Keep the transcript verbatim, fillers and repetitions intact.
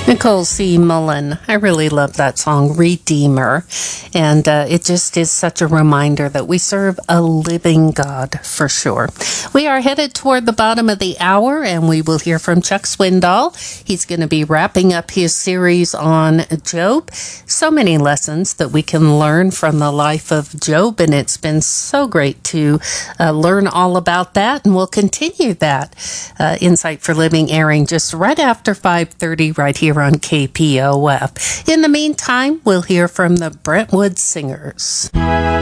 Nicole C. Mullen. I really love that song, Redeemer. And uh, it just is such a reminder that we serve a living God for sure. We are headed toward the bottom of the hour, and we will hear from Chuck Swindoll. He's going to be wrapping up his series on Job. So many lessons that we can learn from the life of Job, and it's been so great to uh, learn all about that, and we'll continue that uh, Insight for Living airing just right after five thirty right here on K P O F. In the meantime, we'll hear from the Brentwood Singers.